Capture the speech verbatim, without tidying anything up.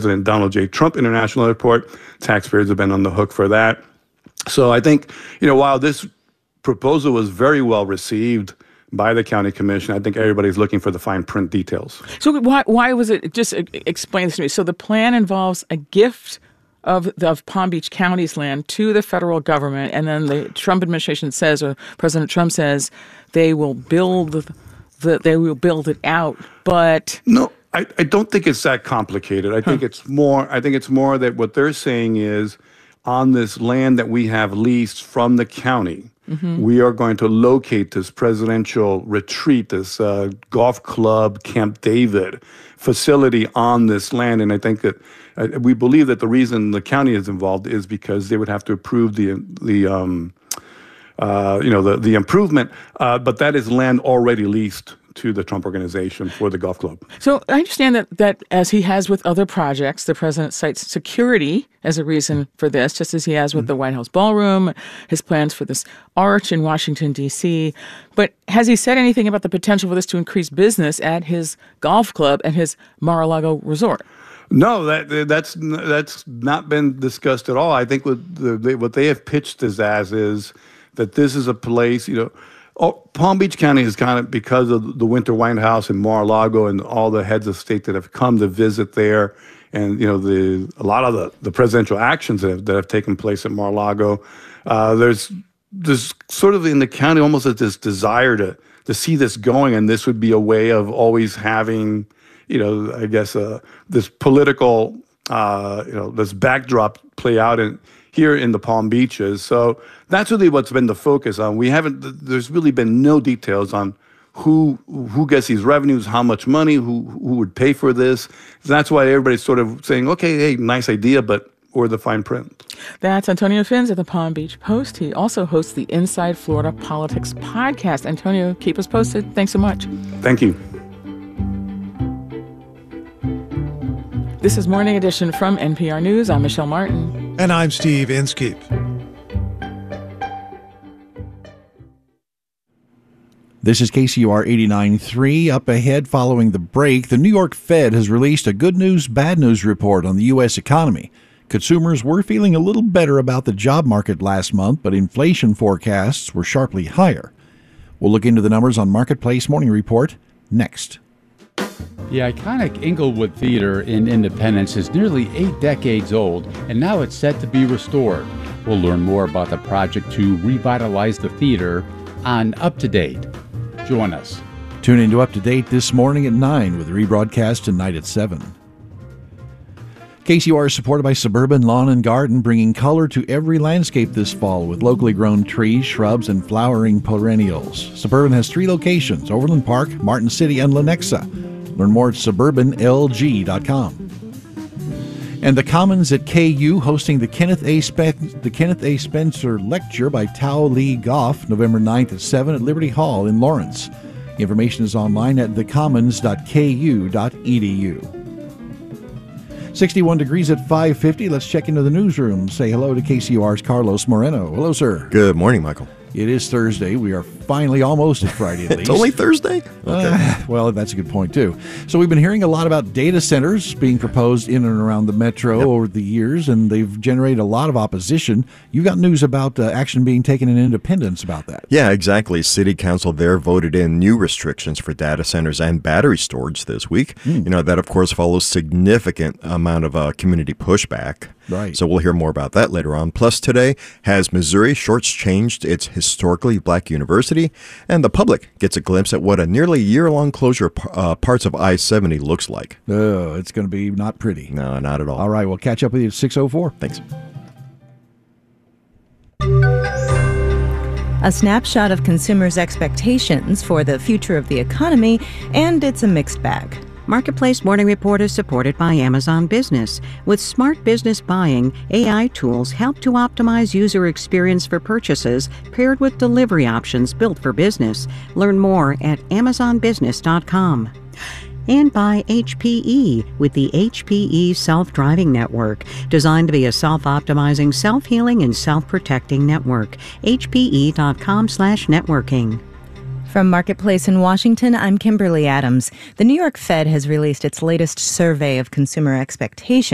President Donald J. Trump International Airport. Taxpayers have been on the hook for that. So I think, you know, while this proposal was very well received by the county commission, I think everybody's looking for the fine print details. So why why was it, just explain this to me. So the plan involves a gift of, of Palm Beach County's land to the federal government, and then the Trump administration says, or President Trump says, they will build the, they will build it out, but... No, I, I don't think it's that complicated. I think huh. it's more, I think it's more that what they're saying is, on this land that we have leased from the county, mm-hmm. we are going to locate this presidential retreat, this uh, golf club, Camp David facility on this land. And I think that uh, we believe that the reason the county is involved is because they would have to approve the the um, uh, you know the the improvement. Uh, but that is land already leased to the Trump Organization for the golf club. So I understand that, that as he has with other projects, the president cites security as a reason for this, just as he has with mm-hmm. the White House Ballroom, his plans for this arch in Washington, D C. But has he said anything about the potential for this to increase business at his golf club and his Mar-a-Lago resort? No, that that's that's not been discussed at all. I think what the, they, what they have pitched this as is that this is a place, you know, Oh, Palm Beach County is kind of, because of the Winter White House and Mar-a-Lago and all the heads of state that have come to visit there, and you know the a lot of the, the presidential actions that have, that have taken place at Mar-a-Lago, uh, there's there's sort of in the county almost this desire to to see this going, and this would be a way of always having, you know, I guess uh, this political, uh, you know, this backdrop play out in. Here in the Palm Beaches. So that's really what's been the focus on. We haven't, there's really been no details on who who gets these revenues, how much money, who who would pay for this. So that's why everybody's sort of saying, okay, hey, nice idea, but or the fine print. That's Antonio Fins at the Palm Beach Post. He also hosts the Inside Florida Politics podcast. Antonio, keep us posted. Thanks so much. Thank you. This is Morning Edition from N P R News. I'm Michelle Martin. And I'm Steve Inskeep. This is K C U R eighty-nine point three. Up ahead following the break, the New York Fed has released a good news, bad news report on the U S economy. Consumers were feeling a little better about the job market last month, but inflation forecasts were sharply higher. We'll look into the numbers on Marketplace Morning Report next. The iconic Inglewood Theater in Independence is nearly eight decades old, and now it's set to be restored. We'll learn more about the project to revitalize the theater on Up to Date. Join us. Tune into Up to Date this morning at nine with a rebroadcast tonight at seven. K C U R is supported by Suburban Lawn and Garden, bringing color to every landscape this fall with locally grown trees, shrubs, and flowering perennials. Suburban has three locations: Overland Park, Martin City, and Lenexa. Learn more at suburban L G dot com. And the Commons at K U hosting the Kenneth A. Spen- the Kenneth A. Spencer Lecture by Tao Lee Goff, November ninth at seven at Liberty Hall in Lawrence. Information is online at the commons dot k u dot e d u. sixty-one degrees at five fifty. Let's check into the newsroom. Say hello to K C U R's Carlos Moreno. Hello, sir. Good morning, Michael. It is Thursday. We are finally almost at Friday at least. It's only Thursday? Okay. Uh, well, that's a good point, too. So we've been hearing a lot about data centers being proposed in and around the metro yep. over the years, and they've generated a lot of opposition. You've got news about uh, action being taken in Independence about that. Yeah, exactly. City Council there voted in new restrictions for data centers and battery storage this week. Mm. You know, that, of course, follows significant amount of uh, community pushback. Right. So we'll hear more about that later on. Plus today, has Missouri shortchanged its historically black university? And the public gets a glimpse at what a nearly year-long closure of uh, parts of I seventy looks like. Oh, it's going to be not pretty. No, not at all. All right, we'll catch up with you at six oh four. Thanks. A snapshot of consumers' expectations for the future of the economy, and it's a mixed bag. Marketplace Morning Report is supported by Amazon Business. With smart business buying, A I tools help to optimize user experience for purchases, paired with delivery options built for business. Learn more at amazon business dot com. And by H P E with the H P E Self-Driving Network, designed to be a self-optimizing, self-healing, and self-protecting network. H P E dot com slash networking. From Marketplace in Washington, I'm Kimberly Adams. The New York Fed has released its latest survey of consumer expectations.